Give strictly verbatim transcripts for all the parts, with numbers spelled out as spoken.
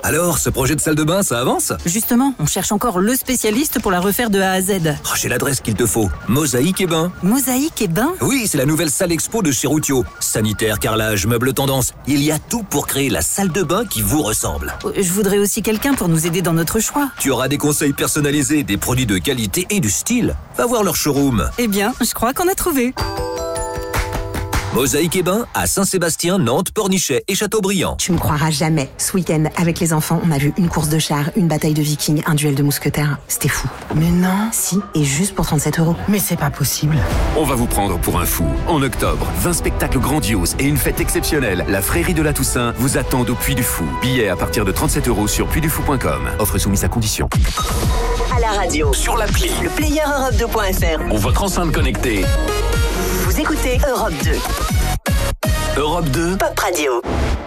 Alors, ce projet de salle de bain, ça avance? Justement, on cherche encore le spécialiste pour la refaire de A à Z. Oh, j'ai l'adresse qu'il te faut. Mosaïque et Bain. Mosaïque et Bain? Oui, c'est la nouvelle salle expo de chez Routio. Sanitaire, carrelage, meubles tendance. Il y a tout pour créer la salle de bain qui vous ressemble. Je voudrais aussi quelqu'un pour nous aider dans notre choix. Tu auras des conseils personnalisés, des produits de qualité et du style. Va voir leur showroom. Eh bien, je crois qu'on a trouvé. Mosaïque et Bain à Saint-Sébastien, Nantes, Pornichet et Châteaubriand. Tu me croiras jamais. Ce week-end, avec les enfants, on a vu une course de chars, une bataille de vikings, un duel de mousquetaires. C'était fou. Mais non. Si, et juste pour trente-sept euros. Mais c'est pas possible. On va vous prendre pour un fou. En octobre, vingt spectacles grandioses et une fête exceptionnelle. La Frérie de la Toussaint vous attendent au Puy du Fou. Billets à partir de trente-sept euros sur puy du fou point com. Offre soumise à condition. À la radio, Sur l'appli, le player Europe deux point F R. ou votre enceinte connectée. Vous écoutez Europe deux, Europe deux. Pop Radio.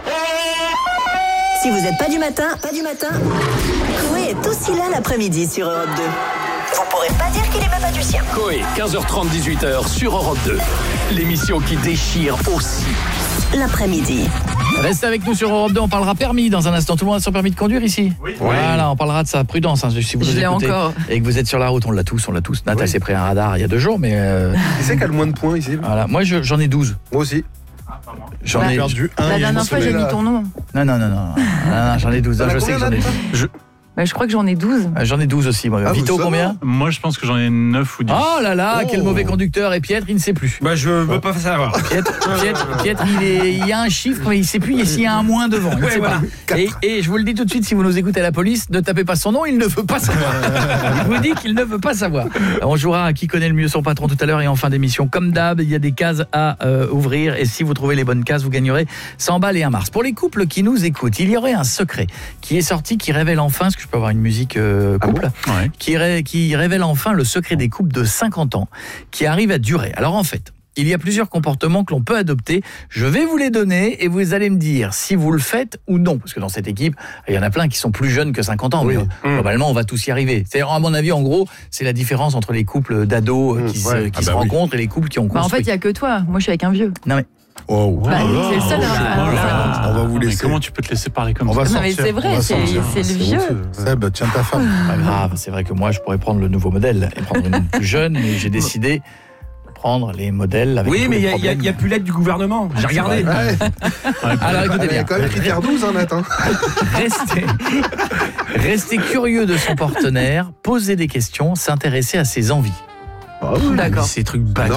Si vous n'êtes pas du matin, pas du matin, Koé est aussi là l'après-midi sur Europe deux. Vous pourrez pas dire qu'il est même pas du sien. Koé, quinze heures trente, dix-huit heures sur Europe deux. L'émission qui déchire aussi. L'après-midi. Restez avec nous sur Europe deux, on parlera permis dans un instant. Tout le monde a son permis de conduire ici? Oui. Voilà, on parlera de sa prudence, hein, si vous Je nous l'ai écoutez encore. et que vous êtes sur la route, on l'a tous, on l'a tous. Nat, Oui. elle s'est pris un radar il y a deux jours, mais... Euh, Qui c'est qui a le moins de points ici? voilà. Moi, je- j'en ai douze. Moi aussi. J'en J'ai ai... perdu un. La il y a une dernière fois, j'ai semaine, mis là. ton nom. Non, non, non, non, non, non, j'en ai douze. T'en as Je sais que combien, j'en ai... Nat, je- Bah, je crois que j'en ai douze. euh, J'en ai douze aussi, moi. Ah, Vito, vous combien? savez. Moi, je pense que j'en ai neuf ou dix. Oh là là, Oh. quel mauvais conducteur. Et Pietre, il ne sait plus. Bah, je veux pas savoir. Pietre, Pietre, Pietre, il, est, il y a un chiffre, mais il ne sait plus s'il y a un moins devant. Il ne Ouais, sait voilà. pas. Et, et je vous le dis tout de suite, si vous nous écoutez à la police, ne tapez pas son nom, il ne veut pas savoir. Il vous dit qu'il ne veut pas savoir. On jouera à qui connaît le mieux son patron tout à l'heure et en fin d'émission. Comme d'hab, il y a des cases à euh, ouvrir et si vous trouvez les bonnes cases, vous gagnerez cent balles et un Mars. Pour les couples qui nous écoutent, il y aurait un secret qui est sorti, qui révèle enfin, est-ce que je peux avoir une musique euh, couple Ouais. qui, ré, qui révèle enfin le secret des couples de cinquante ans qui arrivent à durer. Alors en fait, il y a plusieurs comportements que l'on peut adopter. Je vais vous les donner et vous allez me dire si vous le faites ou non. Parce que dans cette équipe, il y en a plein qui sont plus jeunes que cinquante ans. Oui. Mais globalement, on va tous y arriver. C'est-à-dire, à mon avis, en gros, c'est la différence entre les couples d'ados euh, qui, Mmh, se, ouais. qui Ah se bah oui. rencontrent et les couples qui ont Bah, en fait, construit. il n'y a que toi. Moi, je suis avec un vieux. Non mais, Oh, Bah, oh, c'est le seul. oh, à- oh, à- on va vous Mais laisser. comment tu peux te laisser parler comme On va ça? Non, mais sortir, c'est vrai, on va c'est- sortir. c'est le vieux. honteux. Seb, tiens ta femme. pas grave, c'est vrai que moi, je pourrais prendre le nouveau modèle et prendre une plus jeune, mais j'ai décidé de prendre les modèles avec Oui, tous mais il les y, a- y a- problèmes. y a plus l'aide du gouvernement. J'ai regardé. Ouais. Alors écoutez Il y bien, a quand même critère douze, hein, Nat. hein. restez, restez curieux de son partenaire, poser des questions, s'intéresser à ses envies. Ah oui. D'accord. Ces trucs bâcles.